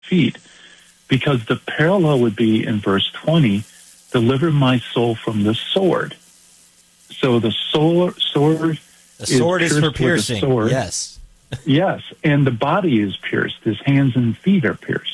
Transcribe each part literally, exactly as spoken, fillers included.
feet, because the parallel would be in verse twenty, deliver my soul from the sword. So the soul, sword the sword is, is for piercing, sword. yes. Yes, and the body is pierced. His hands and feet are pierced.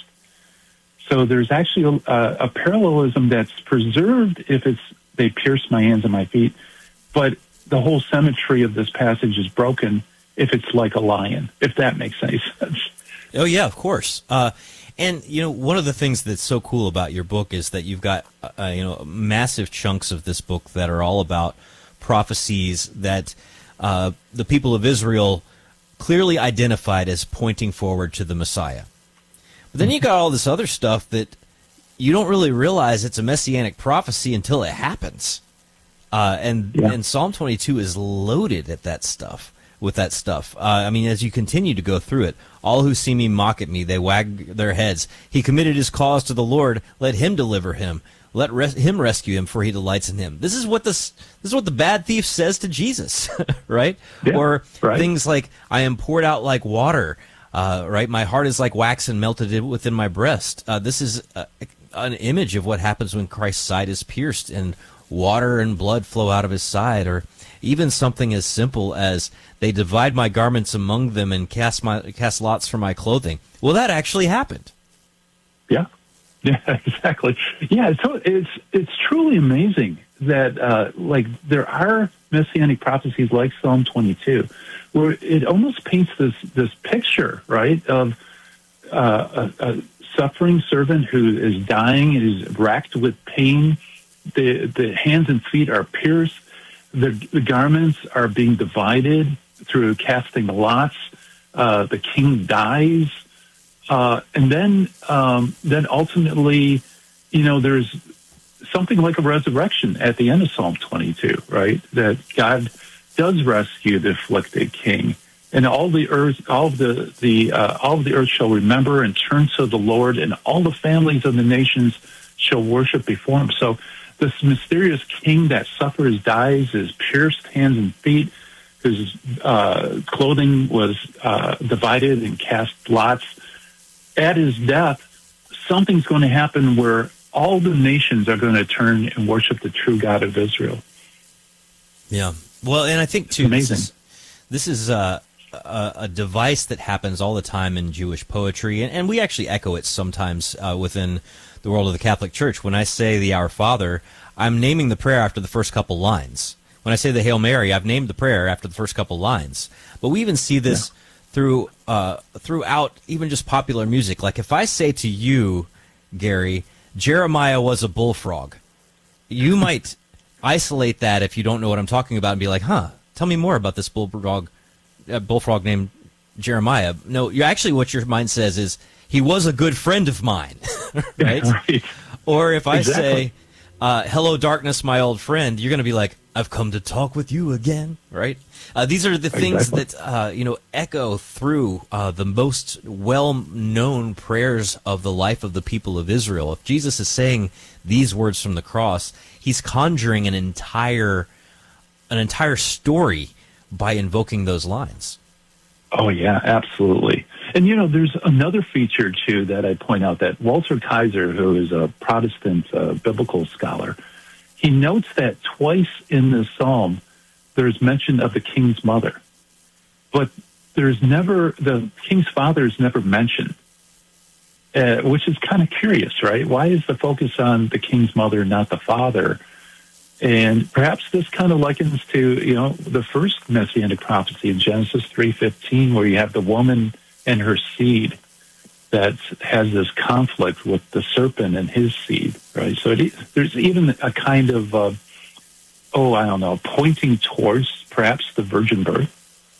So there's actually a, a parallelism that's preserved if it's they pierce my hands and my feet, but the whole symmetry of this passage is broken if it's like a lion, if that makes any sense. Oh, yeah, of course. Uh, and, you know, one of the things that's so cool about your book is that you've got, uh, you know, massive chunks of this book that are all about prophecies that uh, the people of Israel clearly identified as pointing forward to the Messiah. But then you got all this other stuff that you don't really realize it's a messianic prophecy until it happens. Uh, and, yeah. and Psalm twenty-two is loaded at that stuff. With that stuff. Uh, I mean, as you continue to go through it, all who see me mock at me, they wag their heads. He committed his cause to the Lord. Let him deliver him. Let res- him rescue him, for he delights in him. This is what this, this is what the bad thief says to Jesus, right? Yeah, or right. things like, I am poured out like water, uh, right? My heart is like wax and melted within my breast. Uh, this is a, an image of what happens when Christ's side is pierced and water and blood flow out of his side, or even something as simple as they divide my garments among them and cast my cast lots for my clothing. Well, that actually happened. Yeah, yeah, exactly. Yeah, so it's it's truly amazing that uh, like there are messianic prophecies like Psalm twenty-two, where it almost paints this this picture, right, of uh, a, a suffering servant who is dying, is racked with pain. The the hands and feet are pierced. The, the garments are being divided through casting lots. Uh, the king dies, uh, and then um, then ultimately, you know, there's something like a resurrection at the end of Psalm twenty-two, right? That God does rescue the afflicted king, and all the earth, all of the the uh, all of the earth shall remember and turn to the Lord, and all the families of the nations shall worship before him. So this mysterious king that suffers, dies, is pierced hands and feet, whose uh, clothing was uh, divided and cast lots. At his death, something's going to happen where all the nations are going to turn and worship the true God of Israel. Yeah. Well, and I think, too, amazing. this is, this is uh, a, a device that happens all the time in Jewish poetry, and, and we actually echo it sometimes uh, within the world of the Catholic Church. When I say the Our Father, I'm naming the prayer after the first couple lines. When I say the Hail Mary, I've named the prayer after the first couple lines. But we even see this yeah. through uh, throughout even just popular music. Like if I say to you, Gary, Jeremiah was a bullfrog, you might isolate that if you don't know what I'm talking about and be like, huh, tell me more about this bullfrog, uh, bullfrog named Jeremiah. No, you actually what your mind says is, he was a good friend of mine, right? Yeah, right? Or if I exactly. say, uh, hello, darkness, my old friend, you're going to be like, I've come to talk with you again, right? Uh, these are the things exactly. that, uh, you know, echo through uh, the most well-known prayers of the life of the people of Israel. If Jesus is saying these words from the cross, he's conjuring an entire, an entire story by invoking those lines. Oh, yeah, absolutely. And, you know, there's another feature, too, that I point out that Walter Kaiser, who is a Protestant uh, biblical scholar, he notes that twice in the psalm there's mention of the king's mother. But there's never, the king's father is never mentioned, uh, which is kind of curious, right? Why is the focus on the king's mother, not the father? And perhaps this kind of likens to, you know, the first messianic prophecy in Genesis three fifteen, where you have the woman and her seed that has this conflict with the serpent and his seed, right? So it, there's even a kind of, uh, oh, I don't know, pointing towards perhaps the virgin birth.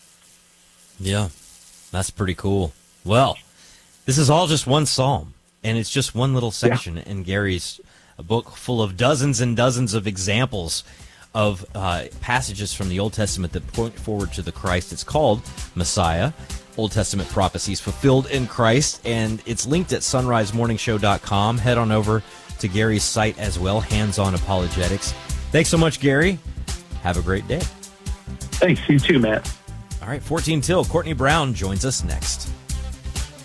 Yeah, that's pretty cool. Well, this is all just one psalm, and it's just one little section yeah. in Gary's a book full of dozens and dozens of examples of uh, passages from the Old Testament that point forward to the Christ. It's called Messiah, Old Testament Prophecies Fulfilled in Christ, and it's linked at sunrise morning show dot com. Head on over to Gary's site as well, Hands On Apologetics. Thanks so much, Gary. Have a great day. Thanks. You too, Matt. All right, fourteen till. Courtney Brown joins us next.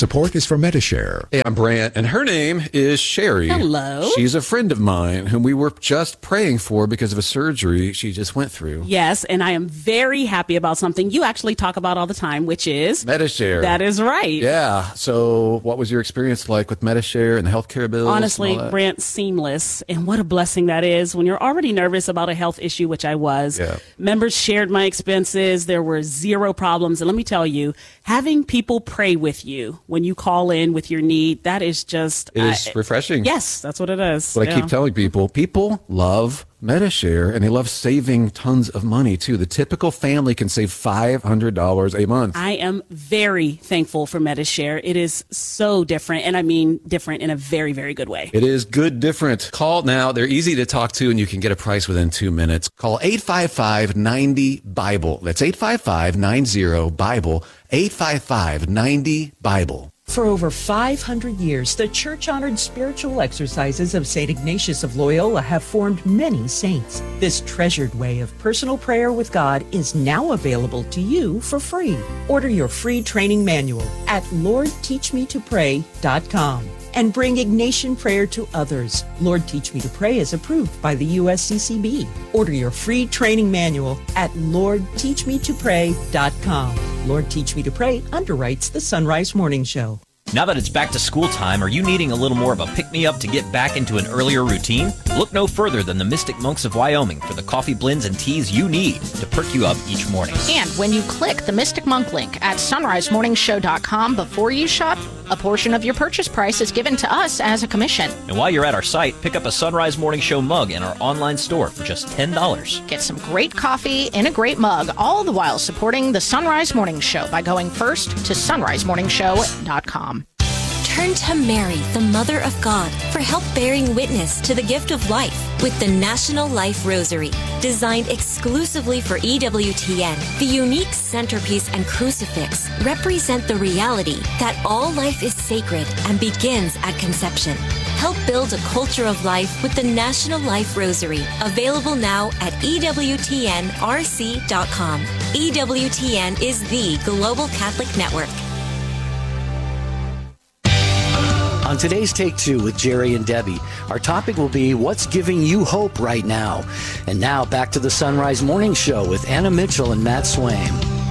Support is for Medi-Share. Hey, I'm Brant, and her name is Sherry. Hello. She's a friend of mine whom we were just praying for because of a surgery she just went through. Yes, and I am very happy about something you actually talk about all the time, which is Medi-Share. That is right. Yeah. So what was your experience like with Medi-Share and the healthcare bills? Honestly, Brant, seamless. And what a blessing that is when you're already nervous about a health issue, which I was. Yeah. Members shared my expenses. There were zero problems. And let me tell you, having people pray with you when you call in with your need, that is just... It is I, refreshing. Yes, that's what it is. But yeah. I keep telling people, people love Medi-Share, and they love saving tons of money, too. The typical family can save five hundred dollars a month. I am very thankful for Medi-Share. It is so different, and I mean different in a very, very good way. It is good different. Call now. They're easy to talk to, and you can get a price within two minutes. Call eight five five, nine zero, Bible. That's eight five five, nine zero, Bible. eight five five, nine zero, Bible. For over five hundred years, the church-honored spiritual exercises of Saint Ignatius of Loyola have formed many saints. This treasured way of personal prayer with God is now available to you for free. Order your free training manual at lord teach me to pray dot com and bring Ignatian prayer to others. Lord Teach Me to Pray is approved by the U S C C B. Order your free training manual at lord teach me to pray dot com. Lord Teach Me to Pray underwrites the Sunrise Morning Show. Now that it's back to school time, are you needing a little more of a pick-me-up to get back into an earlier routine? Look no further than the Mystic Monks of Wyoming for the coffee blends and teas you need to perk you up each morning. And when you click the Mystic Monk link at sunrise morning show dot com before you shop, a portion of your purchase price is given to us as a commission. And while you're at our site, pick up a Sunrise Morning Show mug in our online store for just ten dollars. Get some great coffee in a great mug, all the while supporting the Sunrise Morning Show by going first to sunrise morning show dot com. Turn to Mary, the Mother of God, for help bearing witness to the gift of life with the National Life Rosary. Designed exclusively for E W T N, the unique centerpiece and crucifix represent the reality that all life is sacred and begins at conception. Help build a culture of life with the National Life Rosary, available now at E W T N R C dot com. E W T N is the global Catholic network. On today's Take Two with Jerry and Debbie, our topic will be what's giving you hope right now. And now back to the Sunrise Morning Show with Anna Mitchell and Matt Swaim.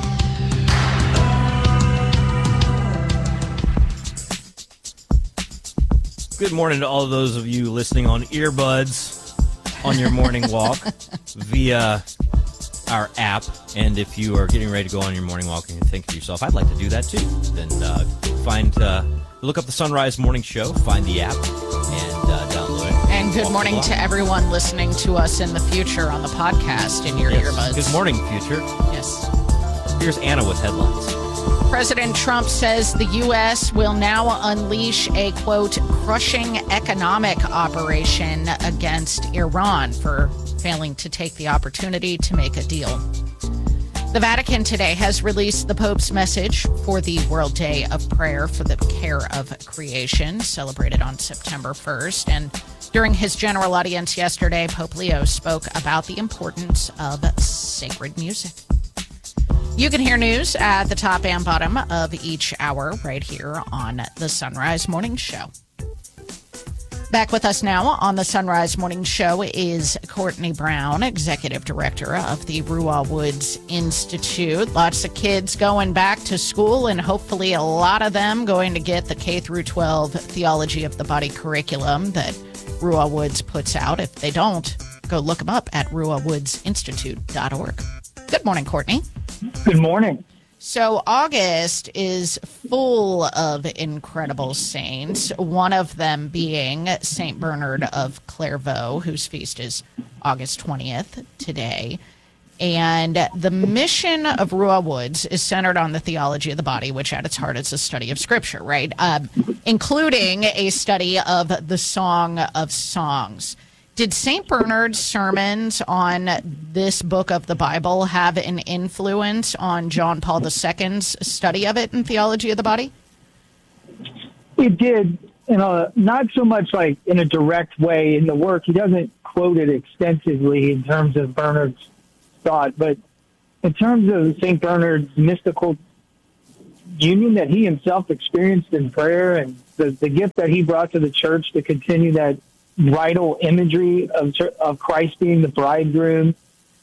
Good morning to all of those of you listening on earbuds on your morning walk via our app. And if you are getting ready to go on your morning walk and you think to yourself, I'd like to do that too, then uh, find... Uh, Look up the Sunrise Morning Show, find the app, and uh, download it. And good morning to everyone listening to us in the future on the podcast in your yes. earbuds. Good morning, future. Yes. Here's Anna with headlines. President Trump says the U S will now unleash a, quote, crushing economic operation against Iran for failing to take the opportunity to make a deal. The Vatican today has released the Pope's message for the World Day of Prayer for the Care of Creation, celebrated on September first. And during his general audience yesterday, Pope Leo spoke about the importance of sacred music. You can hear news at the top and bottom of each hour right here on the Sunrise Morning Show. Back with us now on the Sunrise Morning Show is Courtney Brown, Executive Director of the Ruah Woods Institute. Lots of kids going back to school, and hopefully a lot of them going to get the K through twelve Theology of the Body curriculum that Ruah Woods puts out. If they don't, go look them up at ruah woods institute dot org. Good morning, Courtney. Good morning. So August is full of incredible saints, one of them being Saint Bernard of Clairvaux, whose feast is August twentieth today. And the mission of Ruah Woods is centered on the theology of the body, which at its heart is a study of Scripture, right? Um, including a study of the Song of Songs. Did Saint Bernard's sermons on this book of the Bible have an influence on John Paul the Second's study of it in Theology of the Body? It did, you know, not so much like in a direct way in the work. He doesn't quote it extensively in terms of Bernard's thought, but in terms of Saint Bernard's mystical union that he himself experienced in prayer, and the, the gift that he brought to the church to continue that vital imagery of, of Christ being the bridegroom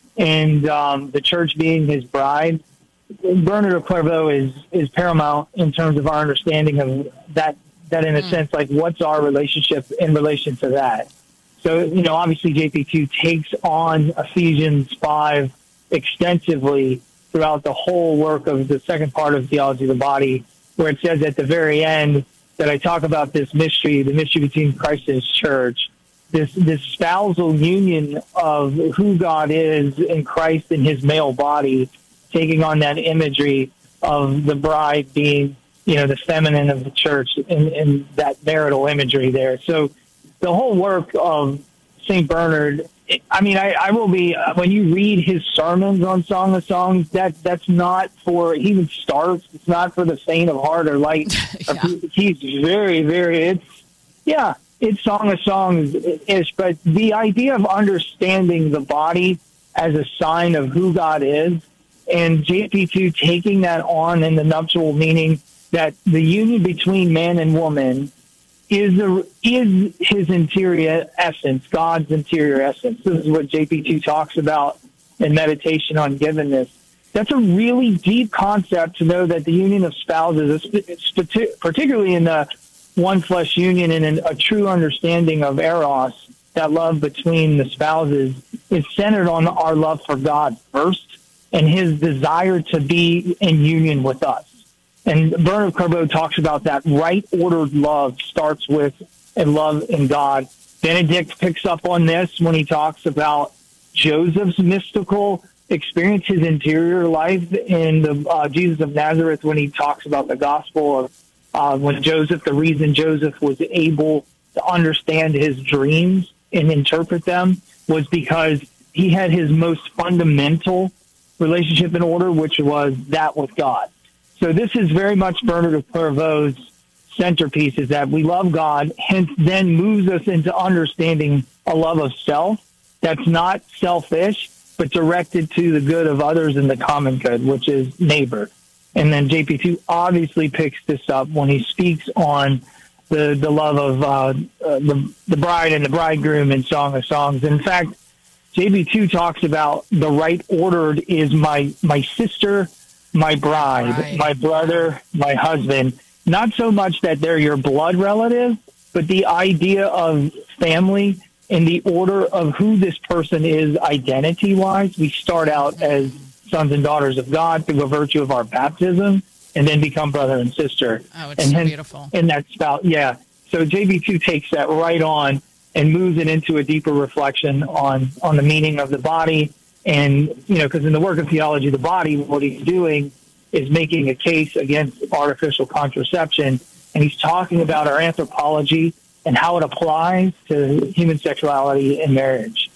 and um, the church being his bride. Bernard of Clairvaux is, is paramount in terms of our understanding of that, that in a mm. sense, like what's our relationship in relation to that. So, you know, obviously J P two takes on Ephesians five extensively throughout the whole work of the second part of Theology of the Body, where it says at the very end that I talk about this mystery, the mystery between Christ and his church, this, this spousal union of who God is in Christ and his male body, taking on that imagery of the bride being, you know, the feminine of the church in, in that marital imagery there. So the whole work of Saint Bernard, I mean, I, I will be, when you read his sermons on Song of Songs, that that's not for, he even starts, it's not for the faint of heart or light. yeah. He's very, very, it's, yeah, it's Song of Songs-ish, but the idea of understanding the body as a sign of who God is, and J P two taking that on in the nuptial meaning that the union between man and woman is the, is his interior essence, God's interior essence. This is what J P two talks about in Meditation on Givenness. That's a really deep concept to know that the union of spouses, particularly in the one flesh union and in a true understanding of eros, that love between the spouses, is centered on our love for God first and his desire to be in union with us. And Bernard of Clairvaux talks about that right-ordered love starts with a love in God. Benedict picks up on this when he talks about Joseph's mystical experience, his interior life in the uh, Jesus of Nazareth, when he talks about the gospel of uh, when Joseph, the reason Joseph was able to understand his dreams and interpret them was because he had his most fundamental relationship in order, which was that with God. So this is very much Bernard of Clairvaux's centerpiece, is that we love God, hence then moves us into understanding a love of self that's not selfish, but directed to the good of others and the common good, which is neighbor. And then J P two obviously picks this up when he speaks on the the love of uh, uh, the, the bride and the bridegroom in Song of Songs. In fact, J P two talks about the right ordered is my, my sister, my bride, right. my brother, my husband. Not so much that they're your blood relative, but the idea of family and the order of who this person is identity-wise. We start out as sons and daughters of God through a virtue of our baptism, and then become brother and sister. Oh, it's and so then, beautiful. And that's about, yeah. So J B two takes that right on and moves it into a deeper reflection on, on the meaning of the body. And, you know, because in the work of Theology of the Body, what he's doing is making a case against artificial contraception. And he's talking about our anthropology and how it applies to human sexuality and marriage.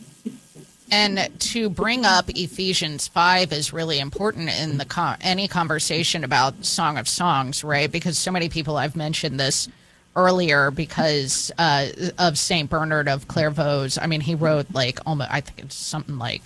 And to bring up Ephesians five is really important in the con- any conversation about Song of Songs, right? Because so many people, I've mentioned this earlier because uh, of Saint Bernard of Clairvaux. I mean, he wrote like almost, I think it's something like,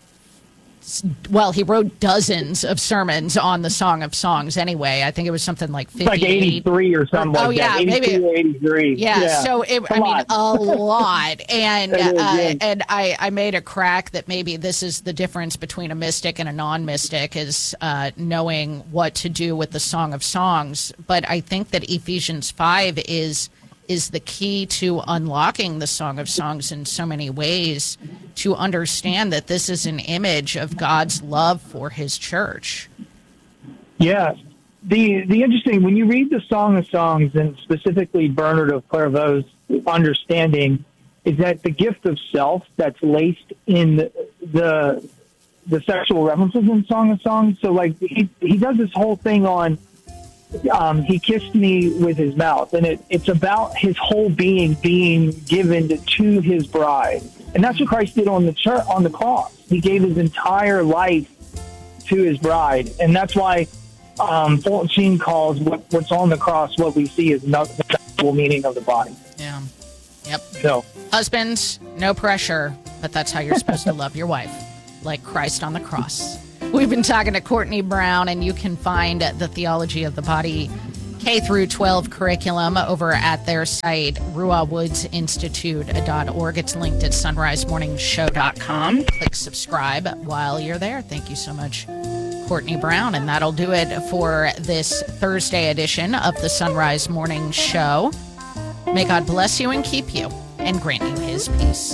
well, he wrote dozens of sermons on the Song of Songs anyway. I think it was something like fifty-eight. Like eighty-three or something or, like oh, that. Yeah, maybe. Or eighty-three. Yeah, yeah. so, it, I mean, a lot. And is, uh, yeah. and I, I made a crack that maybe this is the difference between a mystic and a non-mystic, is uh, knowing what to do with the Song of Songs. But I think that Ephesians five is is the key to unlocking the Song of Songs in so many ways, to understand that this is an image of God's love for his church. Yeah. The the interesting, when you read the Song of Songs, and specifically Bernard of Clairvaux's understanding, is that the gift of self that's laced in the the, the sexual references in Song of Songs. So, like, he, he does this whole thing on, Um, he kissed me with his mouth, and it, it's about his whole being being given to his bride, and that's what Christ did on the church, on the cross. He gave his entire life to his bride, and that's why um, Fulton Sheen calls what, what's on the cross what we see is not the sexual meaning of the body. Yeah. Yep. So, husbands, no pressure, but that's how you're supposed to love your wife, like Christ on the cross. We've been talking to Courtney Brown, and you can find the Theology of the Body K through twelve curriculum over at their site, ruah woods institute dot org. It's linked at sunrise morning show dot com. Click subscribe while you're there. Thank you so much, Courtney Brown. And that'll do it for this Thursday edition of the Sunrise Morning Show. May God bless you and keep you and grant you his peace.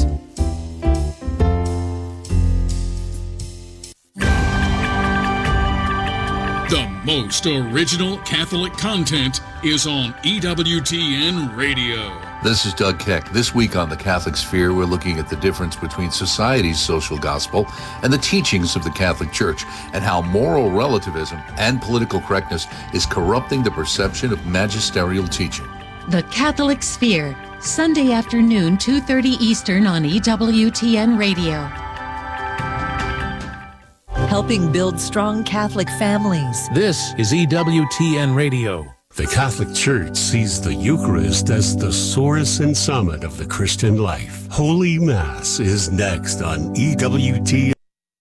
The most original Catholic content is on E W T N Radio. This is Doug Keck. This week on The Catholic Sphere, we're looking at the difference between society's social gospel and the teachings of the Catholic Church, and how moral relativism and political correctness is corrupting the perception of magisterial teaching. The Catholic Sphere, Sunday afternoon, two thirty Eastern on E W T N Radio. Helping build strong Catholic families. This is E W T N Radio. The Catholic Church sees the Eucharist as the source and summit of the Christian life. Holy Mass is next on E W T N.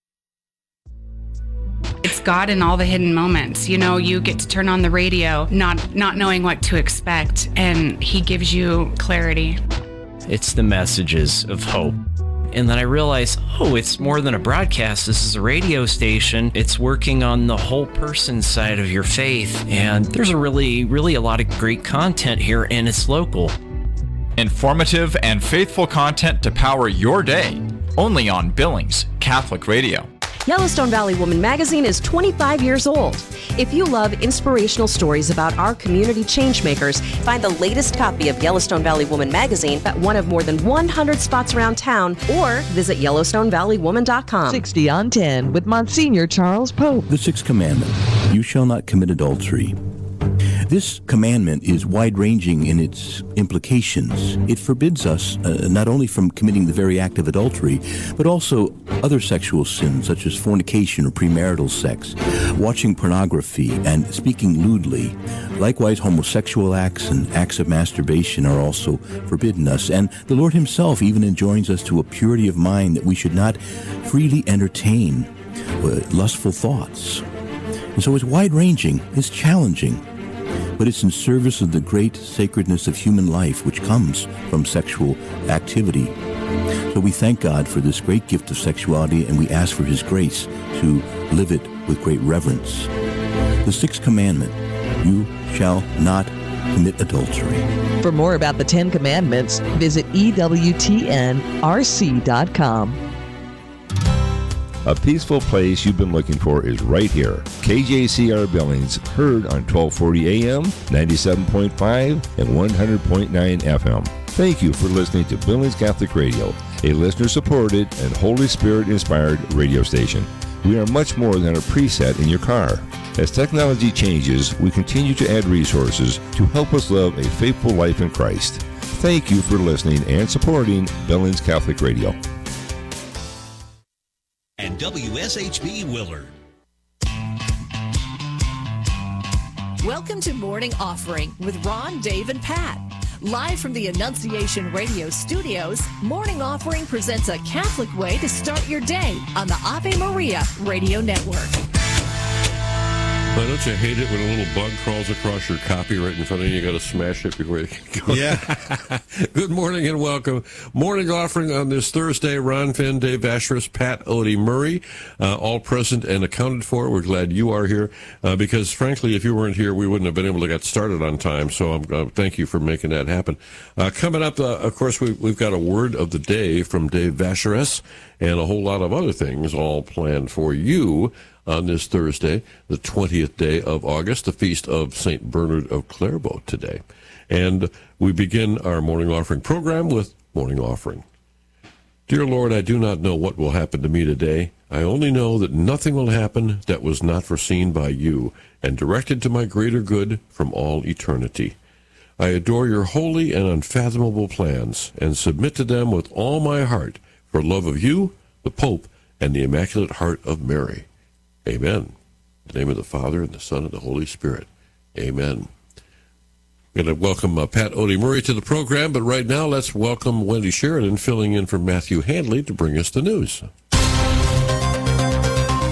It's God in all the hidden moments. You know, you get to turn on the radio, not not knowing what to expect, and he gives you clarity. It's the messages of hope. And then I realized, oh, it's more than a broadcast. This is a radio station. It's working on the whole person side of your faith. And there's a really, really a lot of great content here, and it's local. Informative and faithful content to power your day. Only on Billings Catholic Radio. Yellowstone Valley Woman magazine is twenty-five years old. If you love inspirational stories about our community changemakers, find the latest copy of Yellowstone Valley Woman magazine at one of more than one hundred spots around town, or visit yellowstone valley woman dot com. sixty on ten with Monsignor Charles Pope. The sixth commandment, you shall not commit adultery. This commandment is wide-ranging in its implications. It forbids us uh, not only from committing the very act of adultery, but also other sexual sins such as fornication or premarital sex, watching pornography, and speaking lewdly. Likewise, homosexual acts and acts of masturbation are also forbidden us, and the Lord himself even enjoins us to a purity of mind that we should not freely entertain uh, lustful thoughts. And so it's wide-ranging, it's challenging, but it's in service of the great sacredness of human life which comes from sexual activity. So we thank God for this great gift of sexuality, and we ask for his grace to live it with great reverence. The sixth commandment, you shall not commit adultery. For more about the Ten Commandments, visit E W T N R C dot com. A peaceful place you've been looking for is right here. K J C R Billings, heard on twelve forty A M, ninety-seven point five, and one hundred point nine F M. Thank you for listening to Billings Catholic Radio, a listener-supported and Holy Spirit-inspired radio station. We are much more than a preset in your car. As technology changes, we continue to add resources to help us live a faithful life in Christ. Thank you for listening and supporting Billings Catholic Radio. And W S H B Willard. Welcome to Morning Offering with Ron, Dave, and Pat. Live from the Annunciation Radio studios, Morning Offering presents a Catholic way to start your day on the Ave Maria Radio Network. Why don't you hate it when a little bug crawls across your copy right in front of you? You got to smash it before you can go. Yeah. Good morning and welcome. Morning Offering on this Thursday. Ron Finn, Dave Vacheris, Pat Odie Murray, uh, all present and accounted for. We're glad you are here uh, because, frankly, if you weren't here, we wouldn't have been able to get started on time. So um, uh, thank you for making that happen. Uh, coming up, uh, of course, we, we've got a word of the day from Dave Vacheris and a whole lot of other things all planned for you on this Thursday, the twentieth day of August, the feast of Saint Bernard of Clairvaux today. And we begin our morning offering program with morning offering. Dear Lord, I do not know what will happen to me today. I only know that nothing will happen that was not foreseen by you and directed to my greater good from all eternity. I adore your holy and unfathomable plans and submit to them with all my heart for love of you, the Pope, and the Immaculate Heart of Mary. Amen. In the name of the Father, and the Son, and the Holy Spirit. Amen. We're going to welcome uh, Pat Odie Murray to the program, but right now let's welcome Wendy Sheridan filling in for Matthew Handley to bring us the news.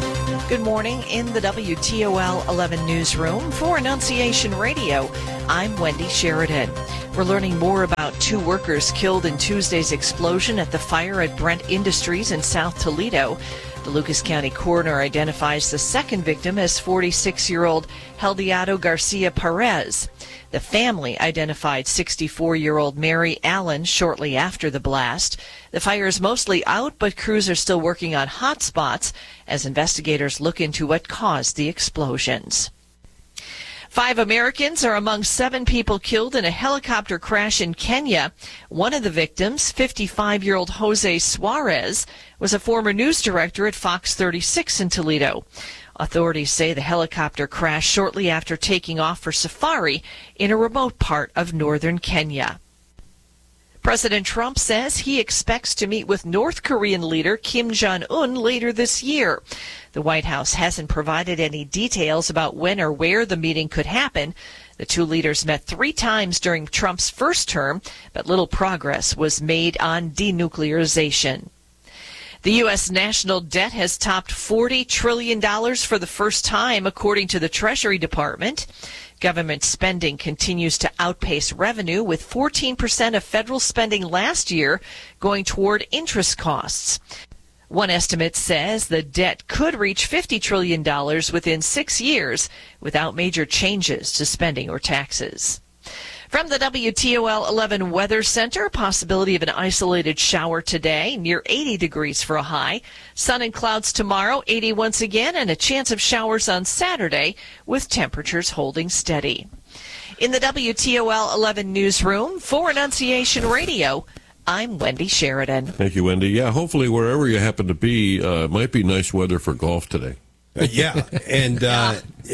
Good morning in the W T O L eleven newsroom for Annunciation Radio. I'm Wendy Sheridan. We're learning more about two workers killed in Tuesday's explosion at the fire at Brent Industries in South Toledo. The Lucas County coroner identifies the second victim as forty-six-year-old Heldiado Garcia Perez. The family identified sixty-four-year-old Mary Allen shortly after the blast. The fire is mostly out, but crews are still working on hot spots as investigators look into what caused the explosions. Five Americans are among seven people killed in a helicopter crash in Kenya. One of the victims, fifty-five-year-old Jose Suarez, was a former news director at Fox thirty-six in Toledo. Authorities say the helicopter crashed shortly after taking off for safari in a remote part of northern Kenya. President Trump says he expects to meet with North Korean leader Kim Jong-un later this year. The White House hasn't provided any details about when or where the meeting could happen. The two leaders met three times during Trump's first term, but little progress was made on denuclearization. The U S national debt has topped forty trillion dollars for the first time, according to the Treasury Department. Government spending continues to outpace revenue, with fourteen percent of federal spending last year going toward interest costs. One estimate says the debt could reach fifty trillion dollars within six years without major changes to spending or taxes. From the W T O L eleven Weather Center, possibility of an isolated shower today, near eighty degrees for a high. Sun and clouds tomorrow, eighty once again, and a chance of showers on Saturday with temperatures holding steady. In the W T O L eleven newsroom for Annunciation Radio, I'm Wendy Sheridan. Thank you, Wendy. Yeah, hopefully wherever you happen to be, uh, might be nice weather for golf today. Uh, yeah, and uh,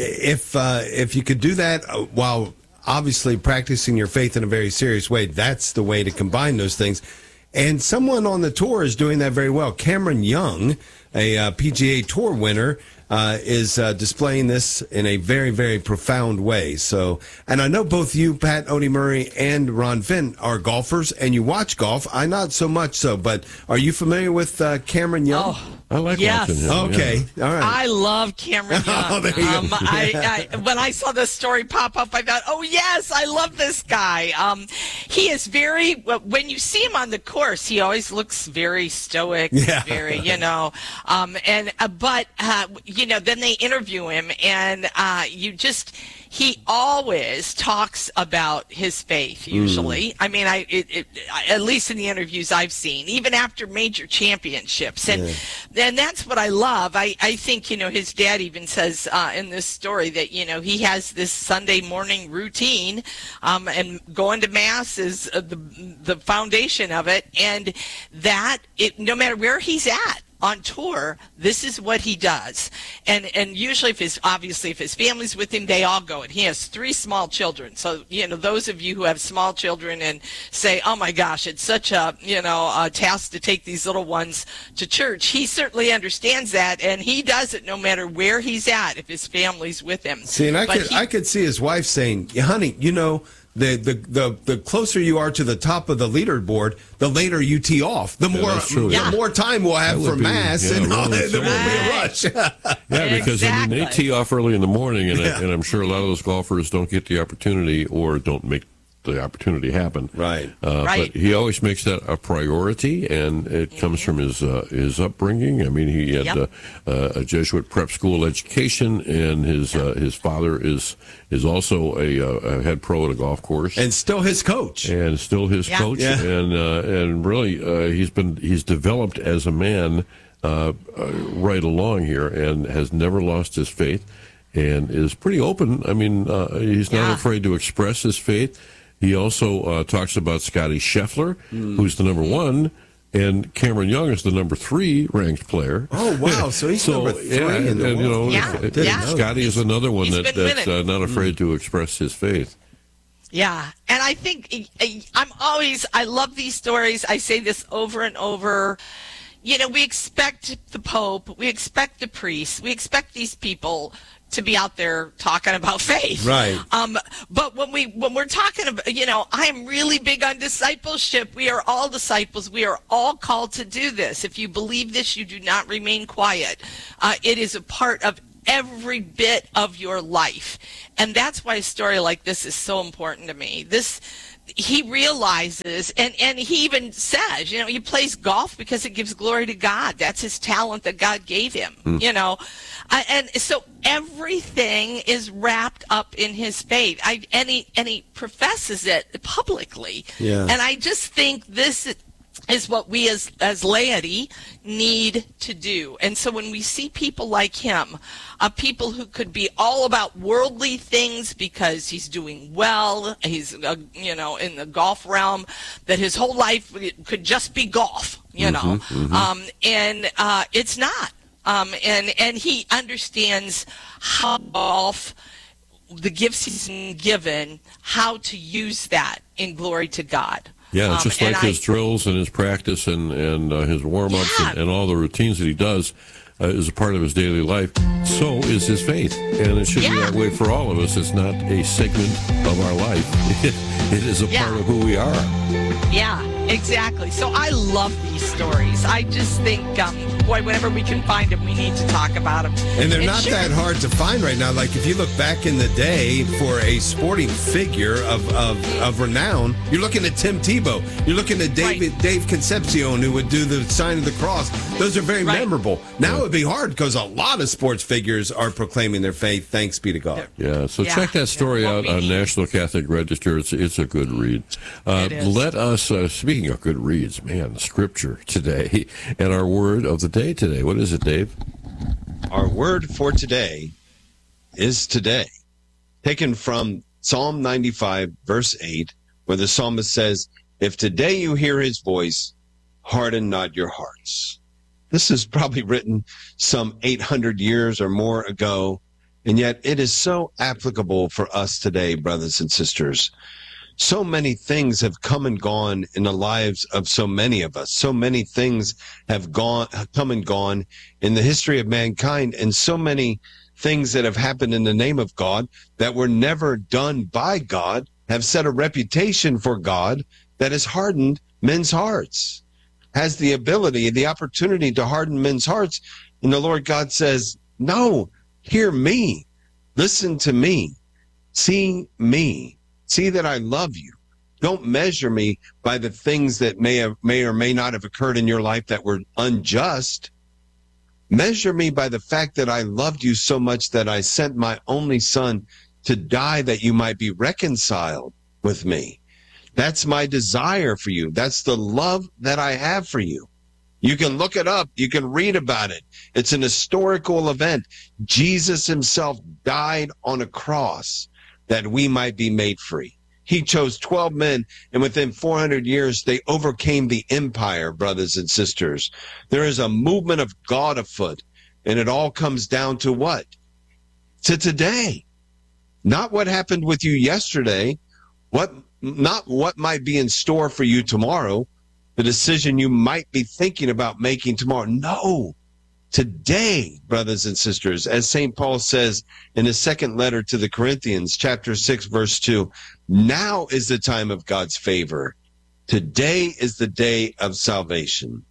if uh, if you could do that uh, while obviously practicing your faith in a very serious way, that's the way to combine those things. And someone on the tour is doing that very well. Cameron Young, a uh, P G A Tour winner, uh, is uh, displaying this in a very, very profound way. So, and I know both you, Pat Odie Murray, and Ron Finn are golfers, and you watch golf. I not so much so, but are you familiar with uh, Cameron Young? Oh. I like yes. watching him. Okay, yeah. all right. I love Cameron Young. Oh, there you um, go. I, I, when I saw this story pop up, I thought, oh, yes, I love this guy. Um, he is very, when you see him on the course, he always looks very stoic, yeah. very, you know, um, and, uh, but, uh, you know, then they interview him, and uh, you just, he always talks about his faith, usually. Mm. I mean, I it, it, at least in the interviews I've seen, even after major championships. And yeah. and that's what I love. I, I think, you know, his dad even says uh, in this story that, you know, he has this Sunday morning routine, um, and going to Mass is uh, the, the foundation of it. And that, it no matter where he's at, on tour, this is what he does. And and usually if his, obviously if his family's with him, they all go. And he has three small children. So, you know, those of you who have small children and say, oh my gosh, it's such a, you know, a task to take these little ones to church. He certainly understands that, and he does it no matter where he's at if his family's with him. See, and I But could he, I could see his wife saying, yeah, honey, you know, The, the the the closer you are to the top of the leaderboard, the later you tee off. The more yeah, the more time we'll have for be, Mass, yeah, and all, really there won't be a rush. Yeah, because I mean, they tee off early in the morning, and, Yeah. I, and I'm sure a lot of those golfers don't get the opportunity or don't make the opportunity happen. Right. Uh, Right. But he always makes that a priority, and it comes from his uh, his upbringing. I mean, he had Yep. uh, uh, a Jesuit prep school education, and his uh, his father is is also a, uh, a head pro at a golf course, and still his coach, and still his Yeah. coach, Yeah. and uh, and really uh, he's been he's developed as a man uh, uh, right along here, and has never lost his faith, and is pretty open. I mean, uh, he's not Yeah. afraid to express his faith. He also uh, talks about Scotty Scheffler, Mm. who's the number one, and Cameron Young is the number three ranked player. Oh wow! So he's number three yeah, in the and, you know, world. Yeah, it- yeah. Scotty is another one He's that, been that's uh, winning. not afraid to express his faith. Yeah, and I think I'm always, I love these stories. I say this over and over. You know, we expect the Pope, we expect the priests, we expect these people to be out there talking about faith. Right. Um, but when we when we're talking about, you know, I am really big on discipleship. We are all disciples. We are all called to do this. If you believe this, you do not remain quiet. Uh, it is a part of every bit of your life, and that's why a story like this is so important to me. This. He realizes, and, and he even says, you know, he plays golf because it gives glory to God. That's his talent that God gave him, mm. you know. Uh, and so everything is wrapped up in his faith. I, and, he, and he professes it publicly. Yeah. And I just think this is what we as, as laity need to do. And so when we see people like him, uh, people who could be all about worldly things because he's doing well, he's, uh, you know, in the golf realm, that his whole life could just be golf, you know, mm-hmm, mm-hmm. Um, and uh, it's not. Um, and, and he understands how golf, the gifts he's been given, how to use that in glory to God. Yeah, Um, just like and his I- drills and his practice and, and uh, his warm-ups Yeah. and, and all the routines that he does uh, is a part of his daily life. So is his faith. And it should be Yeah. that way for all of us. It's not a segment of our life. It, it is a Yeah. part of who we are. Yeah, exactly. So I love these stories. I just think, um, boy, whenever we can find them, we need to talk about them. And they're not sure- that hard to find right now. Like if you look back in the day for a sporting figure of, of, of renown, you're looking at Tim Tebow. You're looking at David, Dave Concepcion, who would do the sign of the cross. Those are very memorable. Now it'd be hard because a lot of sports figures are proclaiming their faith. Thanks be to God. Yeah, so Yeah. check that story Yeah, out on National Catholic Register. It's it's a good read. Uh, It is. let us, uh, speaking of good reads, man, Scripture today and our word of the day today. What is it, Dave? Our word for today is today, taken from Psalm ninety-five, verse eight, where the psalmist says, "If today you hear his voice, harden not your hearts." This is probably written some eight hundred years or more ago, and yet it is so applicable for us today, brothers and sisters. So many things have come and gone in the lives of so many of us. So many things have gone, have come and gone in the history of mankind, and so many things that have happened in the name of God that were never done by God have set a reputation for God that has hardened men's hearts, has the ability, the opportunity to harden men's hearts. And the Lord God says, no, hear me, listen to me, see me. See that I love you. Don't measure me by the things that may have, may or may not have occurred in your life that were unjust. Measure me by the fact that I loved you so much that I sent my only son to die that you might be reconciled with me. That's my desire for you. That's the love that I have for you. You can look it up. You can read about it. It's an historical event. Jesus himself died on a cross that we might be made free. He chose twelve men, and within four hundred years, they overcame the empire, brothers and sisters. There is a movement of God afoot, and it all comes down to what? To today. Not what happened with you yesterday, what, not what might be in store for you tomorrow, the decision you might be thinking about making tomorrow. No. Today, brothers and sisters, as Saint Paul says in his second letter to the Corinthians, chapter six, verse two, now is the time of God's favor. Today is the day of salvation.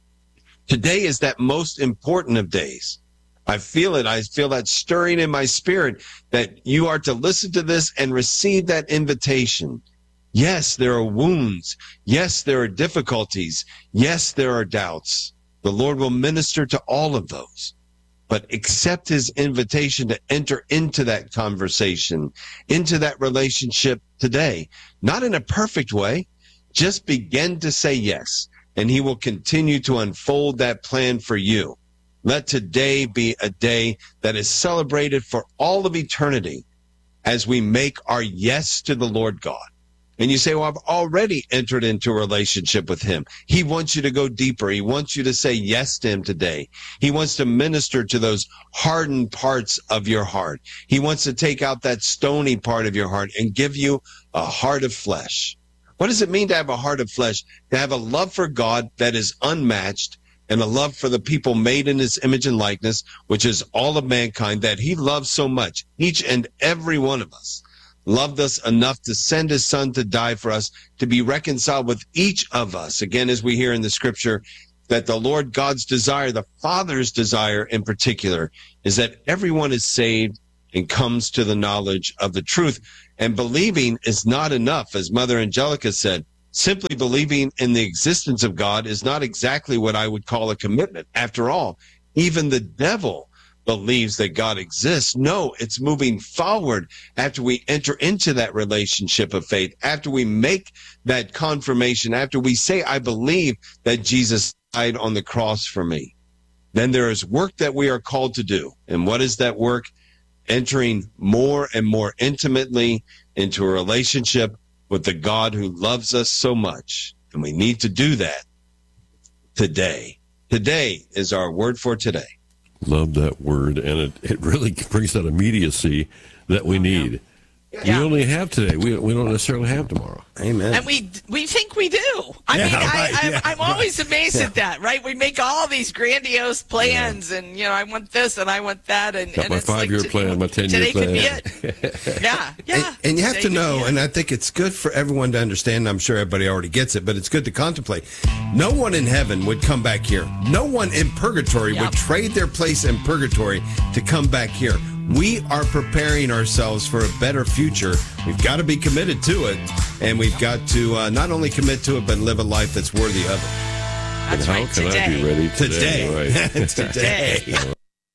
Today is that most important of days. I feel it. I feel that stirring in my spirit that you are to listen to this and receive that invitation. Yes, there are wounds. Yes, there are difficulties. Yes, there are doubts. The Lord will minister to all of those, but accept his invitation to enter into that conversation, into that relationship today, not in a perfect way. Just begin to say yes, and he will continue to unfold that plan for you. Let today be a day that is celebrated for all of eternity as we make our yes to the Lord God. And you say, well, I've already entered into a relationship with him. He wants you to go deeper. He wants you to say yes to him today. He wants to minister to those hardened parts of your heart. He wants to take out that stony part of your heart and give you a heart of flesh. What does it mean to have a heart of flesh? To have a love for God that is unmatched and a love for the people made in his image and likeness, which is all of mankind, that he loves so much, each and every one of us, loved us enough to send his son to die for us, to be reconciled with each of us. Again, as we hear in the scripture, that the Lord God's desire, the Father's desire in particular, is that everyone is saved and comes to the knowledge of the truth. And believing is not enough, as Mother Angelica said. Simply believing in the existence of God is not exactly what I would call a commitment. After all, even the devil believes that God exists. No, it's moving forward after we enter into that relationship of faith, after we make that confirmation, after we say, I believe that Jesus died on the cross for me. Then there is work that we are called to do. And what is that work? Entering more and more intimately into a relationship with the God who loves us so much. And we need to do that today. Today is our word for today. Love that word, and it, it really brings that immediacy that we need. Yeah. We only have today. We, we don't necessarily have tomorrow. Amen. And we we think we do. I Yeah, mean, I, right, I, yeah, I'm always right. amazed Yeah. at that, right? We make all these grandiose plans, and, you know, I want this and I want that. And, Got and my it's like five-year t- plan, my ten-year today plan. could be it. Yeah, yeah. And, and you have Today to could know, be it. and I think it's good for everyone to understand. I'm sure everybody already gets it, but it's good to contemplate. No one in heaven would come back here. No one in purgatory would trade their place in purgatory to come back here. We are preparing ourselves for a better future. We've got to be committed to it, and we've got to uh, not only commit to it, but live a life that's worthy of it. That's And how right, can I today. be ready today? Today. Right. Today.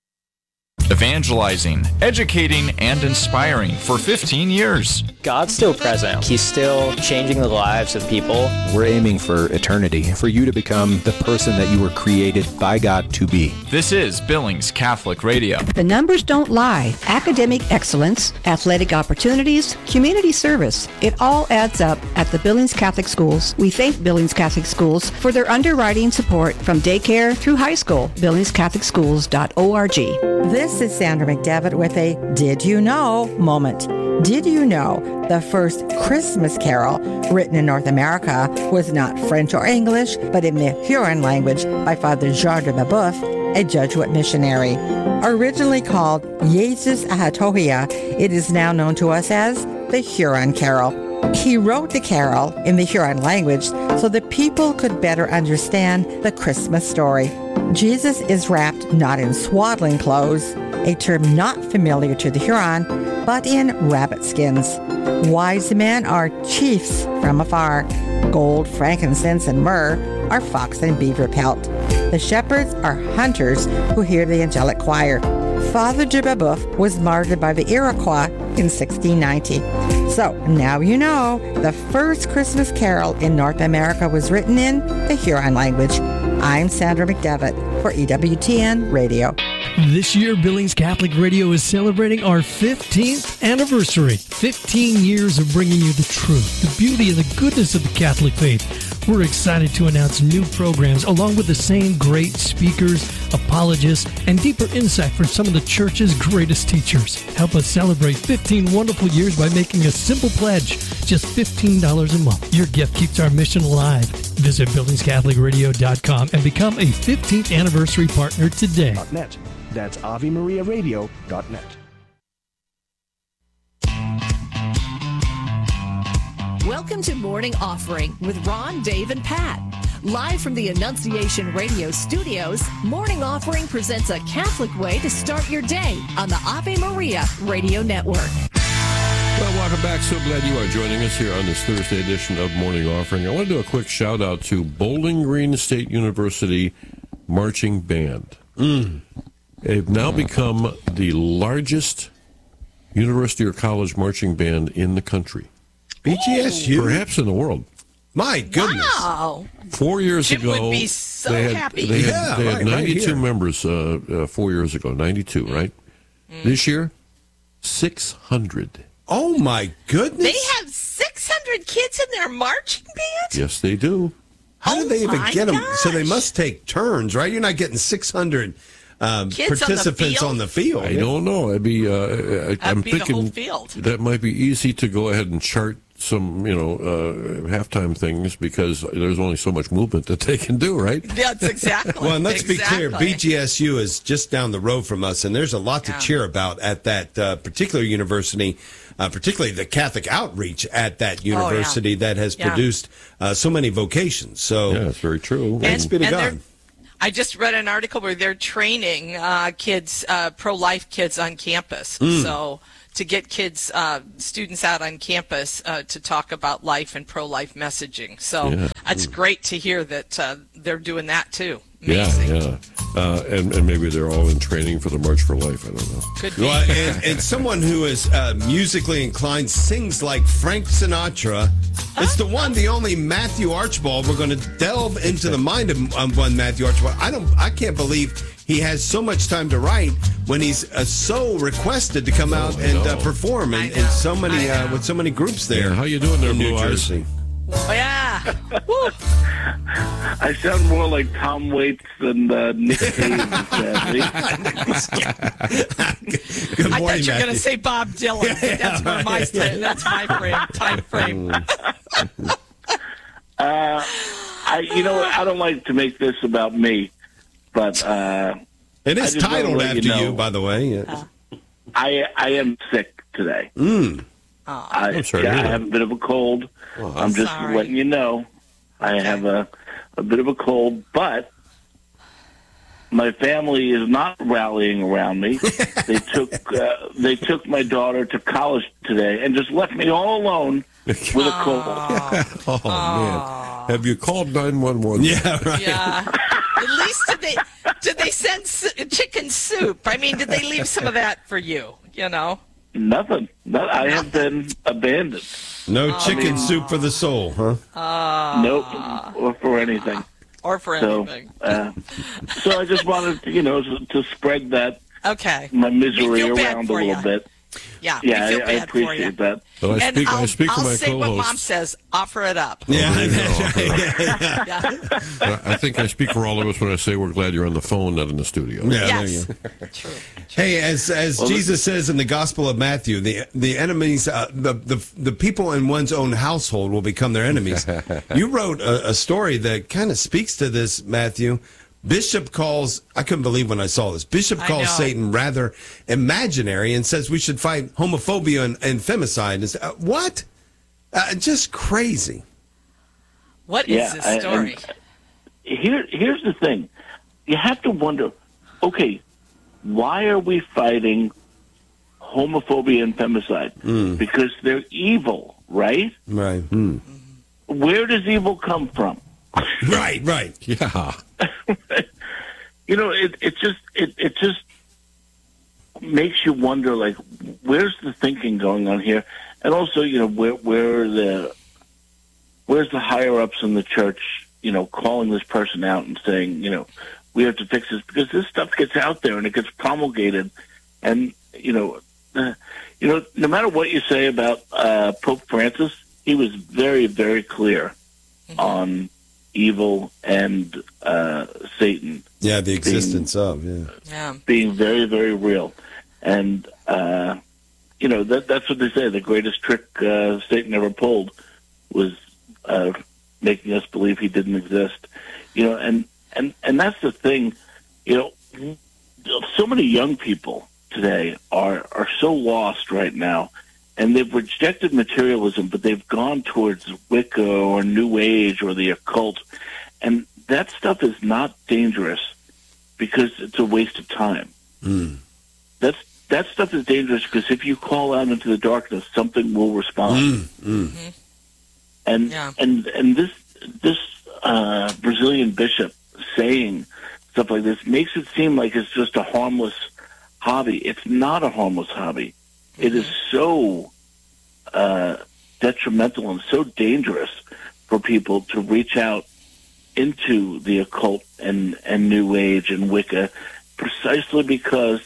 Evangelizing, educating, and inspiring for fifteen years. God's still present. He's still changing the lives of people. We're aiming for eternity, for you to become the person that you were created by God to be. This is Billings Catholic Radio. The numbers don't lie. Academic excellence, athletic opportunities, community service. It all adds up at the Billings Catholic Schools. We thank Billings Catholic Schools for their underwriting support from daycare through high school. billings catholic schools dot org. This is Sandra McDevitt with a Did You Know moment. Did you know the first Christmas carol written in North America was not French or English, but in the Huron language by Father Jean de Babeuf, a Jesuit missionary? Originally called Jesus Ahatohia, it is now known to us as the Huron Carol. He wrote the carol in the Huron language so that people could better understand the Christmas story. Jesus is wrapped not in swaddling clothes, a term not familiar to the Huron, but in rabbit skins. Wise men are chiefs from afar. Gold, frankincense, and myrrh are fox and beaver pelt. The shepherds are hunters who hear the angelic choir. Father de Babeuf was martyred by the Iroquois in sixteen ninety. So now you know the first Christmas carol in North America was written in the Huron language. I'm Sandra McDevitt for E W T N Radio. This year, Billings Catholic Radio is celebrating our fifteenth anniversary. fifteen years of bringing you the truth, the beauty, and the goodness of the Catholic faith. We're excited to announce new programs along with the same great speakers, apologists, and deeper insight from some of the Church's greatest teachers. Help us celebrate fifteen wonderful years by making a simple pledge, just fifteen dollars a month. Your gift keeps our mission alive. Visit billings catholic radio dot com and become a fifteenth anniversary partner today. Net. That's ave maria radio dot net. Welcome to Morning Offering with Ron, Dave, and Pat. Live from the Annunciation Radio studios, Morning Offering presents a Catholic way to start your day on the Ave Maria Radio Network. Well, welcome back. So glad you are joining us here on this Thursday edition of Morning Offering. I want to do a quick shout out to Bowling Green State University Marching Band. Mm. They've now become the largest university or college marching band in the country. B G S U? Perhaps in the world. My goodness. Wow. Four years Jim ago, would be so they had, happy. They had, Yeah, they had right, right ninety-two here. members uh, uh, four years ago. ninety-two, right? Mm. This year, six hundred. Oh, my goodness. They have six hundred kids in their marching band? Yes, they do. How do they even my get them? gosh. So they must take turns, right? You're not getting six hundred um, Kids on the participants field? on the field. I don't know. I'd be. Uh, I, I'm That'd be the thinking whole field. that might be easy to go ahead and chart some, you know, uh, halftime things because there's only so much movement that they can do, right? That's exactly. Well, and let's exactly. be clear, B G S U is just down the road from us, and there's a lot to Yeah. cheer about at that uh, particular university, uh, particularly the Catholic outreach at that university oh, yeah. that has yeah. produced uh, so many vocations. So, yeah, that's very true. Thanks be to and God. they're- I just read an article where they're training uh, kids, uh, pro-life kids on campus. Mm. So to get kids, uh, students out on campus uh, to talk about life and pro-life messaging. So Yeah. it's great to hear that uh, they're doing that too. Yeah, Amazing. yeah. Uh, and, and maybe they're all in training for the March for Life. I don't know. Could be. Well, and, and someone who is uh, musically inclined sings like Frank Sinatra. It's the one, the only Matthew Archibald. We're going to delve into the mind of um, one Matthew Archibald. I don't, I can't believe he has so much time to write when he's uh, so requested to come out I and uh, know. perform in, in so many uh, with so many groups there. Yeah, how you doing there, in New Blue Eyes? Jersey? Oh, yeah. Woo. I sound more like Tom Waits than uh, Nick Cave, sadly. Good I morning, thought you were going to Matthew. say Bob Dylan. That's where my time, that's my frame, time frame. Uh, I, you know, I don't like to make this about me, but uh, It I is just wanna titled let after you, know, you, by the way. Yes. I I am sick today. Mm. I, I'm sorry to yeah, hear I that. have a bit of a cold. Well, I'm just sorry. letting you know. I have a a bit of a cold, but my family is not rallying around me. They took uh, they took my daughter to college today and just left me all alone with a cold. Oh, man. Have you called nine one one? Yeah, right. Yeah. At least did they did they send s- chicken soup? I mean, did they leave some of that for you? You know. Nothing. No, I have been abandoned. No chicken soup for the soul, huh? Uh, Nope, or for anything. Or for So, anything. uh, so I just wanted, to, you know, to, to spread that Okay. my We misery feel bad around a for little ya. bit. Yeah. Yeah, we feel I, I bad for you. appreciate that. But I And speak, I'll, I speak I'll to my say what Mom co-host. says. Offer it up. Yeah, I know. Yeah. I think I speak for all of us when I say we're glad you're on the phone, not in the studio. Yeah, Yes. there you go. True. Hey, as as Well, Jesus says in the Gospel of Matthew, the the enemies, uh, the, the the people in one's own household will become their enemies. You wrote a, a story that kind of speaks to this, Matthew. Bishop calls, I couldn't believe when I saw this. Bishop I calls know. Satan rather imaginary and says we should fight homophobia and, and femicide. Is- uh, what? Uh, just crazy. What is Yeah, this I- story? and here, here's the thing. You have to wonder, okay, why are we fighting homophobia and femicide? Mm. Because they're evil, right? Right. Mm. Where does evil come from? Right, right. Yeah. You know, it it just it it just makes you wonder, like, where's the thinking going on here, and also, you know, where where are the where's the higher ups in the church, you know, calling this person out and saying, you know, we have to fix this, because this stuff gets out there and it gets promulgated, and you know, uh, you know, no matter what you say about uh, Pope Francis, he was very very clear on evil and uh, Satan. Yeah, the existence of, yeah. Yeah. Being very, very real. And, uh, you know, that that's what they say. The greatest trick uh, Satan ever pulled was uh, making us believe he didn't exist. You know, and, and, and that's the thing, you know, so many young people today are, are so lost right now. And they've rejected materialism, but they've gone towards Wicca or New Age or the occult. And that stuff is not dangerous because it's a waste of time. Mm. That's that stuff is dangerous because if you call out into the darkness, something will respond. Mm. Mm. Mm-hmm. And Yeah. and and this this uh, Brazilian bishop saying stuff like this makes it seem like it's just a harmless hobby. It's not a harmless hobby. It is so uh, detrimental and so dangerous for people to reach out into the occult and, and New Age and Wicca, precisely because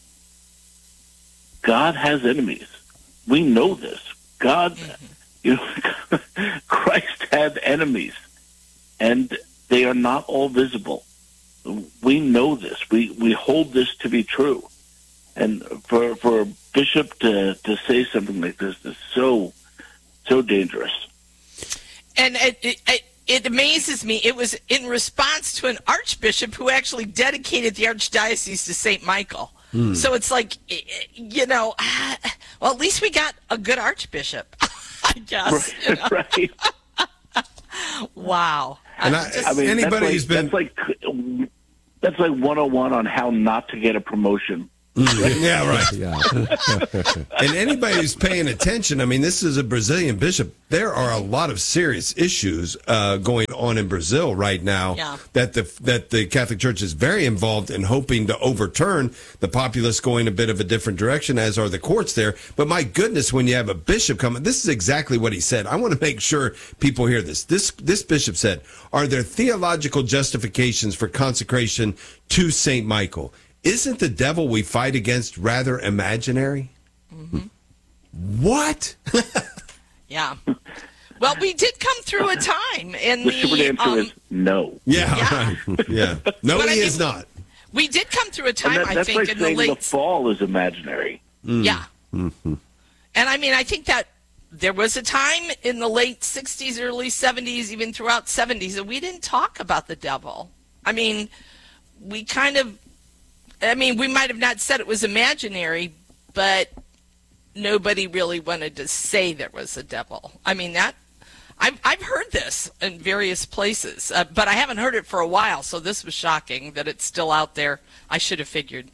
God has enemies. We know this. God, you know, Christ had enemies, and they are not all visible. We know this. We we hold this to be true. And for for a bishop to, to say something like this is so so dangerous. And it, it, it, it amazes me. It was in response to an archbishop who actually dedicated the archdiocese to Saint Michael. Mm. So it's like, you know, well, at least we got a good archbishop, I guess. Right. You know? Right. Wow. And I, just, I mean, anybody who's been that's like that's like one oh one on how not to get a promotion. Mm, yeah, right. Yeah. And anybody who's paying attention, I mean, this is a Brazilian bishop. There are a lot of serious issues uh, going on in Brazil right now yeah. that the that the Catholic Church is very involved in hoping to overturn. The populace going a bit of a different direction, as are the courts there. But my goodness, when you have a bishop coming, this is exactly what he said. I want to make sure people hear this. This this bishop said, "Are there theological justifications for consecration to Saint Michael? Isn't the devil we fight against rather imaginary?" Mm-hmm. What? Yeah. Well, we did come through a time in the the... short answer um, is no. Yeah, yeah. right. Yeah. No, But he I mean, is not. We did come through a time, And that, I that's think, like in the saying late... the fall is imaginary. Mm. Yeah. Mm-hmm. And I mean, I think that there was a time in the late sixties, early seventies, even throughout seventies, that we didn't talk about the devil. I mean, we kind of... I mean, we might have not said it was imaginary, but nobody really wanted to say there was a devil. I mean, that I've I've heard this in various places, uh, but I haven't heard it for a while. So this was shocking that it's still out there. I should have figured.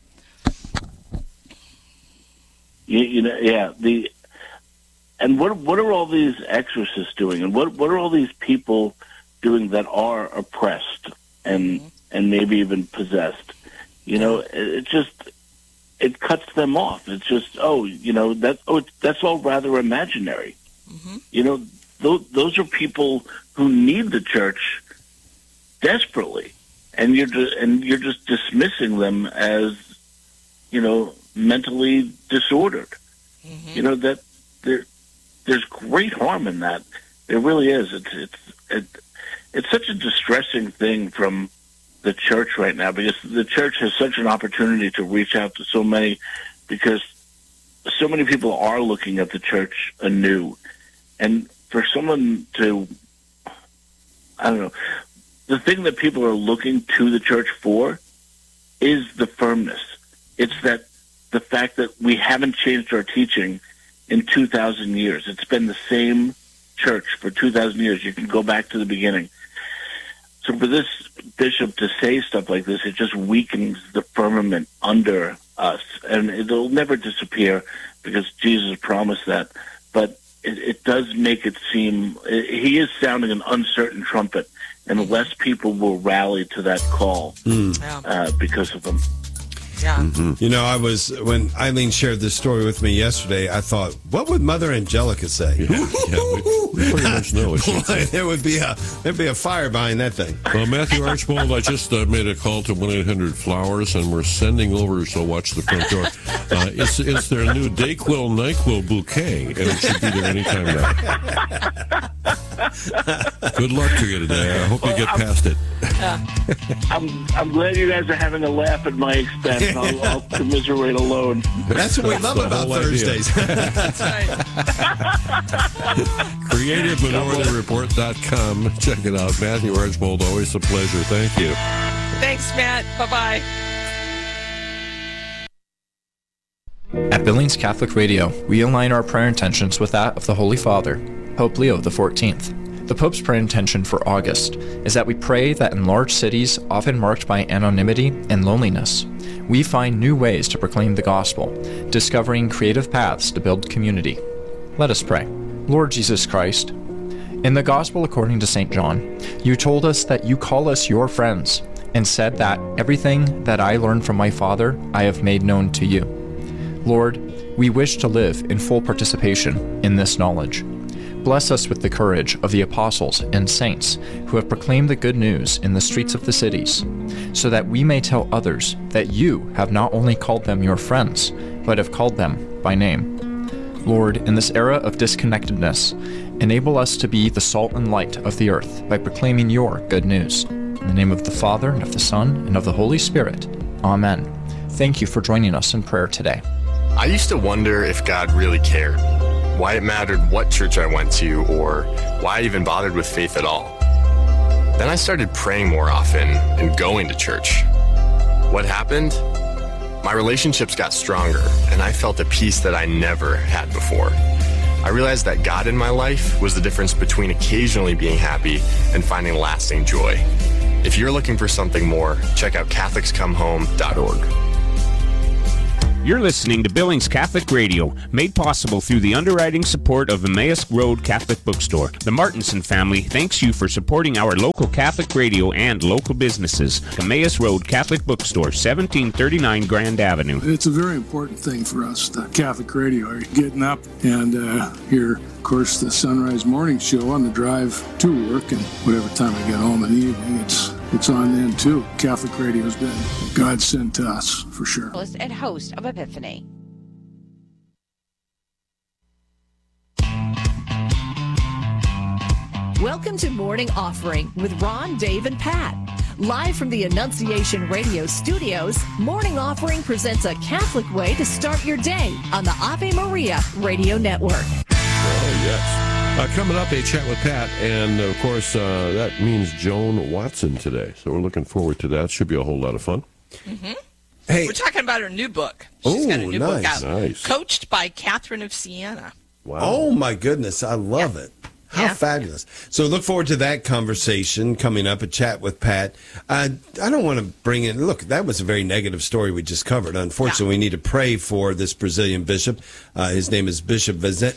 You, you know, yeah. The and what what are all these exorcists doing, and what what are all these people doing that are oppressed and mm-hmm. and maybe even possessed? You know, it, it just, it cuts them off. It's just, oh, you know, that oh, it, that's all rather imaginary. Mm-hmm. You know, those, those are people who need the church desperately. And you're just, and you're just dismissing them as, you know, mentally disordered. Mm-hmm. You know, that there, there's great harm in that. There really is. It's, it's, it, it's such a distressing thing from the church right now, because the church has such an opportunity to reach out to so many, because so many people are looking at the church anew. And for someone to, I don't know, the thing that people are looking to the church for is the firmness. It's that the fact that we haven't changed our teaching in two thousand years. It's been the same church for two thousand years. You can go back to the beginning. So for this bishop to say stuff like this, it just weakens the firmament under us. And it'll never disappear because Jesus promised that. But it, it does make it seem, it, he is sounding an uncertain trumpet, and less people will rally to that call mm. uh, because of him. Yeah. Mm-hmm. You know, I was, when Eileen shared this story with me yesterday, I thought, what would Mother Angelica say? Yeah, yeah we, we pretty much know what she'd say. There would be a there'd be a fire behind that thing. Well, Matthew Archbold, I just uh, made a call to one eight hundred flowers, and we're sending over, so watch the front door. Uh, it's it's their new Dayquil NyQuil bouquet, and it should be there anytime now. Good luck to you today. I hope you get past it. I'm I'm glad you guys are having a laugh at my expense. I'll, I'll commiserate alone. That's what we love about Thursdays. That's right. creative minority report dot com. Check it out. Matthew Archbold, always a pleasure. Thank you. Thanks, Matt. Bye-bye. At Billings Catholic Radio, we align our prayer intentions with that of the Holy Father, Pope Leo the fourteenth. The Pope's prayer intention for August is that we pray that in large cities, often marked by anonymity and loneliness, we find new ways to proclaim the gospel, discovering creative paths to build community. Let us pray. Lord Jesus Christ, in the Gospel according to Saint John, you told us that you call us your friends, and said that everything that I learned from my Father I have made known to you. Lord, we wish to live in full participation in this knowledge. Bless us with the courage of the apostles and saints who have proclaimed the good news in the streets of the cities, so that we may tell others that you have not only called them your friends, but have called them by name. Lord, in this era of disconnectedness, enable us to be the salt and light of the earth by proclaiming your good news. In the name of the Father, and of the Son, and of the Holy Spirit. Amen. Thank you for joining us in prayer today. I used to wonder if God really cared. why it mattered what church I went to or why I even bothered with faith at all. Then I started praying more often and going to church. What happened? My relationships got stronger, and I felt a peace that I never had before. I realized that God in my life was the difference between occasionally being happy and finding lasting joy. If you're looking for something more, check out Catholics Come Home dot org. You're listening to Billings Catholic Radio, made possible through the underwriting support of Emmaus Road Catholic Bookstore. The Martinson family thanks you for supporting our local Catholic radio and local businesses. Emmaus Road Catholic Bookstore, seventeen thirty-nine Grand Avenue. It's a very important thing for us, the Catholic radio. Getting up and uh, hear, of course, the Sunrise Morning Show on the drive to work, and whatever time I get home in the evening, it's It's on then, too. Catholic radio has been God sent to us, for sure. And host of Epiphany. Welcome to Morning Offering with Ron, Dave, and Pat. Live from the Annunciation Radio studios, Morning Offering presents a Catholic way to start your day on the Ave Maria Radio Network. Oh, yes. Uh, coming up, a chat with Pat, and of course, uh, that means Joan Watson today. So we're looking forward to that. Should be a whole lot of fun. Mm-hmm. Hey, we're talking about her new book. She's Ooh, got a new nice. book out, Nice. coached by Catherine of Siena. Wow. Oh, my goodness. I love it. How Yeah. fabulous. So look forward to that conversation coming up, a chat with Pat. Uh, I don't want to bring in, look, that was a very negative story we just covered. Unfortunately, we need to pray for this Brazilian bishop. Uh, his name is Bishop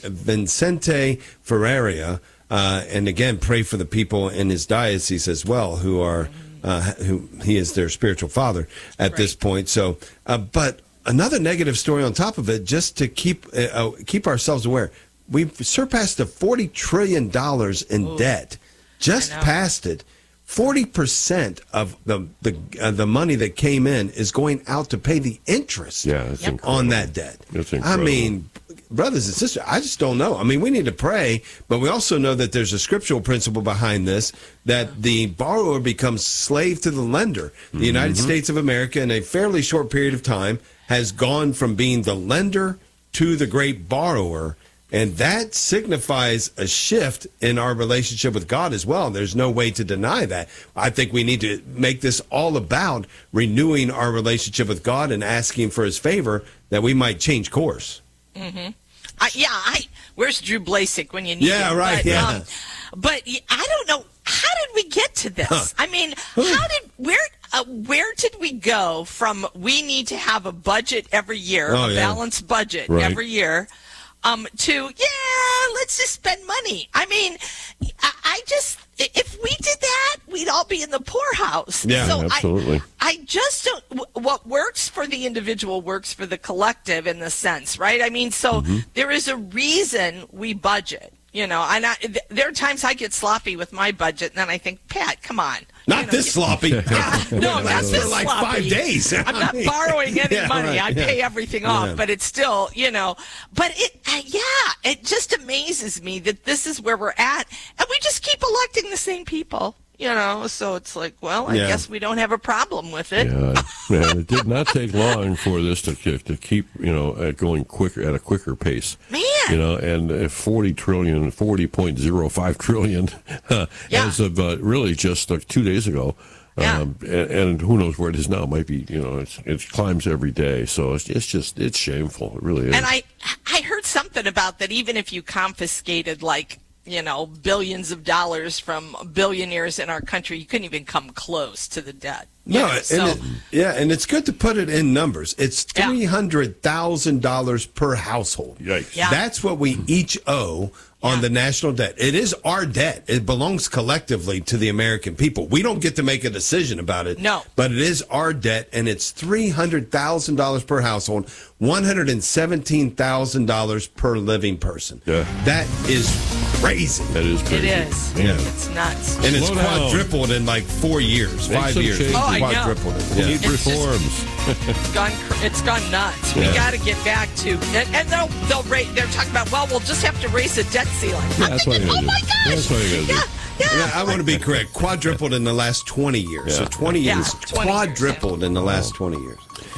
Vicente Ferreira. Uh, and again, pray for the people in his diocese as well, who are, uh, who he is their spiritual father at Right. this point. So, uh, but another negative story on top of it, just to keep, uh, uh, keep ourselves aware. We've surpassed the forty trillion dollars in Ooh, debt. Just passed it. forty percent of the the uh, the money that came in is going out to pay the interest Yeah, that's incredible. on that debt. That's I incredible. mean, brothers and sisters, I just don't know. I mean, we need to pray, but we also know that there's a scriptural principle behind this, that the borrower becomes slave to the lender. The Mm-hmm. United States of America, in a fairly short period of time, has gone from being the lender to the great borrower. And that signifies a shift in our relationship with God as well. There's no way to deny that. I think we need to make this all about renewing our relationship with God and asking for his favor that we might change course. Mm-hmm. I, yeah, I. Where's Drew Blasik when you need Yeah, him? right, But, yeah. Um, but I don't know. How did we get to this? Huh. I mean, how did where uh, where did we go from we need to have a budget every year, Oh, a yeah. balanced budget Right. every year, um, to yeah, let's just spend money. I mean, I, I just if we did that, we'd all be in the poorhouse. Yeah, so absolutely. I, I just don't. w- What works for the individual works for the collective in the sense, right? I mean, so Mm-hmm. there is a reason we budget. You know, and I, th- there are times I get sloppy with my budget, and then I think, Pat, come on. Not You know, this you- sloppy. no, not Lasts this for like sloppy. five days. I'm not borrowing any Yeah, money. right, I yeah. pay everything off, Yeah. but it's still, you know. But it, uh, yeah, it just amazes me that this is where we're at, and we just keep electing the same people. You know, so it's like, well, I Yeah. guess we don't have a problem with it. Yeah, man, it did not take long for this to to keep, you know, uh, going quicker at a quicker pace. Man, you know, and uh, forty trillion, forty point zero five trillion, uh, Yeah. as of uh, really just like two days ago. Yeah. Um, and, and who knows where it is now? It might be, you know, it's, it climbs every day. So it's, it's just, it's shameful. It really is. And I, I heard something about that. Even if you confiscated like, you know, billions of dollars from billionaires in our country, you couldn't even come close to the debt. You No, know, and so it, yeah, and it's good to put it in numbers. It's three hundred thousand dollars per household. Yikes. Yeah. That's what we each owe on the national debt. It is our debt. It belongs collectively to the American people. We don't get to make a decision about it. No. But it is our debt, and it's three hundred thousand dollars per household, one hundred seventeen thousand dollars per living person. Yeah. That is crazy. That is it crazy. is. Yeah. It's nuts. And it's Slow down. quadrupled in like four years, Make five some years. changes. Oh, I know. quadrupled it. We Yeah. need It's just- reforms. It's gone. cr- It's gone nuts. We Yeah. got to get back to. And, and they'll they'll rate. They're talking about. Well, we'll just have to raise the debt ceiling. Yeah, I'm that's what thinking, you oh gotta my do. gosh. That's what you gotta do. yeah, yeah. Yeah, I want to be correct. Quadrupled in the last twenty years. So Yeah. twenty Yeah, years, twenty years, quadrupled in the last twenty years.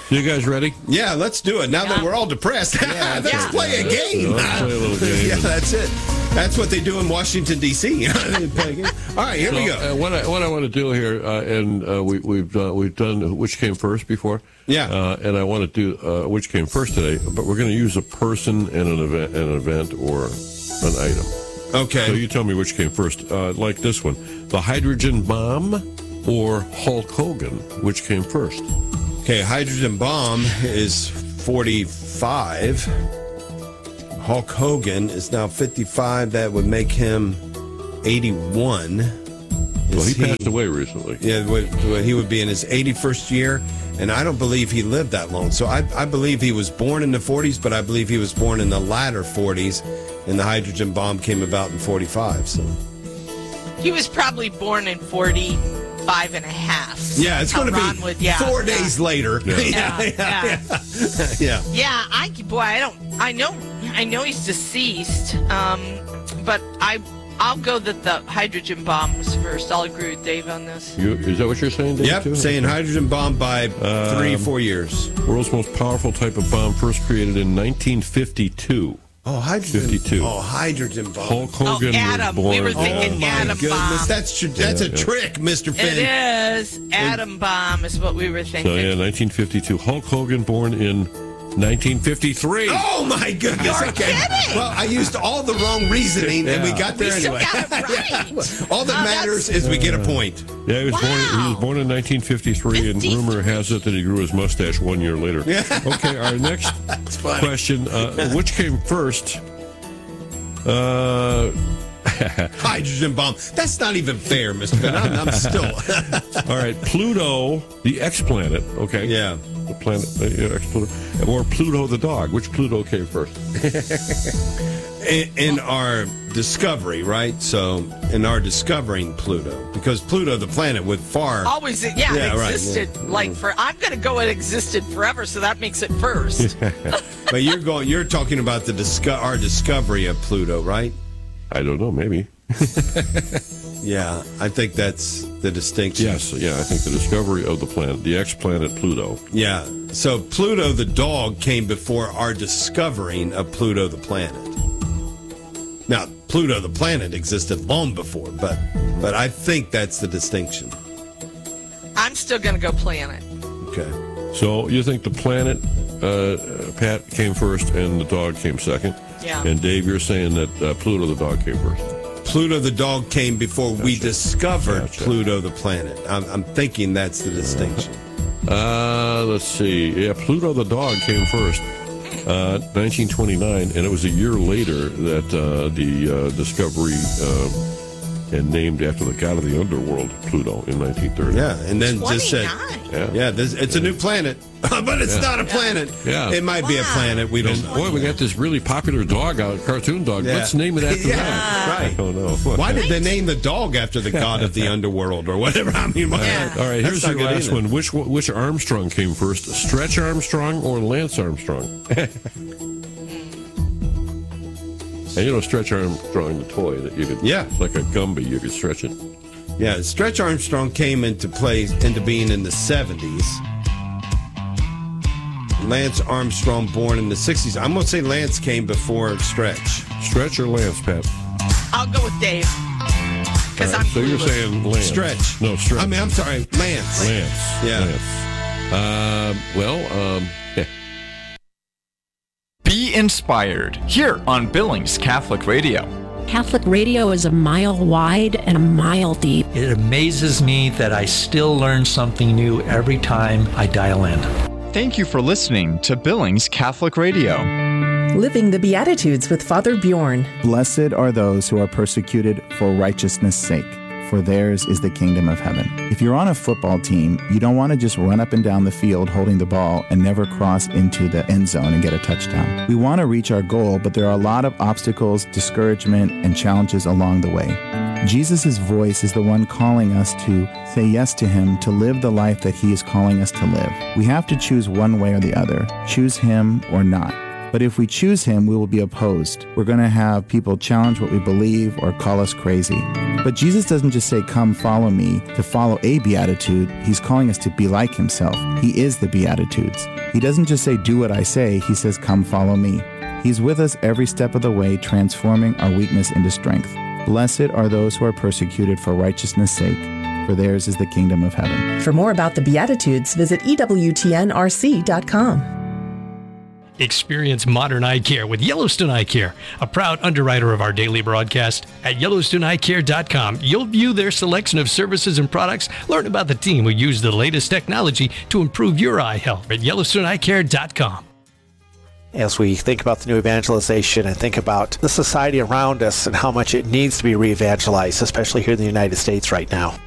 You guys ready? Yeah, let's do it. Now Yeah. that we're all depressed, Yeah. let's play a game. Let's play a little game. Yeah, that's it. That's what they do in Washington, D C They play a game. All right, here So, we go. Uh, what, I, what I want to do here, uh, and uh, we, we've uh, we've done which came first before. Yeah. Uh, and I want to do uh, which came first today, but we're going to use a person and an event, an event or an item. Okay. So you tell me which came first. Uh, like this one, the hydrogen bomb or Hulk Hogan, which came first? Okay, hydrogen bomb is forty-five. Hulk Hogan is now fifty-five. That would make him eighty-one. Well, Is he passed away recently. Yeah, would- would- he would be in his eighty-first year, and I don't believe he lived that long. So I, I believe he was born in the forties, but I believe he was born in the latter forties, and the hydrogen bomb came about in forty-five. So He was probably born in forty-five and a half. yeah, it's How going to Ron be would- yeah, four yeah. days later. Yeah. Yeah, yeah. yeah. Yeah, I boy, I don't. I know, I know he's deceased. Um, but I, I'll go that the hydrogen bomb was first. I'll agree with Dave on this. You, is that what you're saying, Dave? Yep, too? saying hydrogen bomb by three, Um, four years. World's most powerful type of bomb, first created in nineteen fifty-two. Oh, hydrogen. fifty-two. Oh, hydrogen bomb. Hulk Hogan Oh, Adam. was born. We were thinking oh, my atom goodness. bomb. That's, tr- that's Yeah, a yeah. trick, Mister Finn. It is atom bomb is what we were thinking. So yeah, nineteen fifty-two. Hulk Hogan born in nineteen fifty-three. Oh my goodness! You're okay. kidding. Well, I used all the wrong reasoning, and we Yeah. got there We still anyway. got it right. Yeah. All that Oh, matters that's- is we get a point. Yeah, he was born. He Wow. was born in nineteen fifty-three, and rumor has it that he grew his mustache one year later. Yeah. Okay, our next funny. question: uh, which came first? Uh, Hydrogen bomb. That's not even fair, Mister Finn. I'm, I'm still. all right, Pluto, the X-planet. Okay. Yeah. The planet, uh, yeah, X-Pluto, or Pluto the dog. Which Pluto came first? in, in our discovery, right? So, in our discovering Pluto, because Pluto, the planet, would far. Always, yeah, Yeah, it right, existed. yeah. Like for, I'm going to go. It existed forever, so that makes it first. But you're going. You're talking about the disco- our discovery of Pluto, right? I don't know. Maybe. Yeah, I think that's the distinction. Yes. Yeah. I think the discovery of the planet, the X-planet Pluto. Yeah. So Pluto the dog came before our discovering of Pluto the planet. Now, Pluto the planet existed long before, but but I think that's the distinction. I'm still going to go planet. Okay. So you think the planet, uh, Pat, came first and the dog came second? Yeah. And Dave, you're saying that uh, Pluto the dog came first. Pluto the dog came before we Gotcha. discovered Gotcha. Pluto the planet. I'm, I'm thinking that's the distinction. Uh, let's see. Yeah, Pluto the dog came first, uh, nineteen twenty-nine, and it was a year later that uh, the uh, discovery uh, and named after the god of the underworld, Pluto, in nineteen thirty. Yeah, and then just said, twenty-nine. Yeah. yeah, this, it's a new planet, but it's Yeah. not a planet. Yeah. It might be a Wow. planet. We don't And know. boy, we got this really popular dog out, cartoon dog. Yeah. Let's name it after Yeah, that. right. I don't know. Why did they name the dog after the god of the underworld or whatever? I mean, why- Yeah. All right, That's here's not the good last either. one. Which which Armstrong came first, Stretch Armstrong or Lance Armstrong? And you know, Stretch Armstrong, the toy that you could, Yeah. it's like a Gumby, you could stretch it. Yeah, Stretch Armstrong came into play into being in the seventies. Lance Armstrong born in the sixties. I'm gonna say Lance came before Stretch. Stretch or Lance, Pat? I'll go with Dave. Because All right, I'm so you're clueless. saying Lance? Stretch. No, Stretch. I mean, I'm sorry, Lance. Lance. Yeah. Lance. Um, well, um, yeah. Be inspired here on Billings Catholic Radio. Catholic radio is a mile wide and a mile deep. It amazes me that I still learn something new every time I dial in. Thank you for listening to Billings Catholic Radio. Living the Beatitudes with Father Bjorn. Blessed are those who are persecuted for righteousness' sake, for theirs is the kingdom of heaven. If you're on a football team, you don't want to just run up and down the field holding the ball and never cross into the end zone and get a touchdown. We want to reach our goal, but there are a lot of obstacles, discouragement, and challenges along the way. Jesus' voice is the one calling us to say yes to him, to live the life that he is calling us to live. We have to choose one way or the other, choose him or not. But if we choose him, we will be opposed. We're going to have people challenge what we believe or call us crazy. But Jesus doesn't just say, come follow me, to follow a beatitude. He's calling us to be like himself. He is the Beatitudes. He doesn't just say, do what I say. He says, come follow me. He's with us every step of the way, transforming our weakness into strength. Blessed are those who are persecuted for righteousness' sake, for theirs is the kingdom of heaven. For more about the Beatitudes, visit E W T N R C dot com. Experience modern eye care with Yellowstone Eye Care, a proud underwriter of our daily broadcast. At Yellowstone Eye Care dot com, you'll view their selection of services and products, learn about the team who use the latest technology to improve your eye health at Yellowstone Eye Care dot com. As we think about the new evangelization and think about the society around us and how much it needs to be re-evangelized, especially here in the United States right now.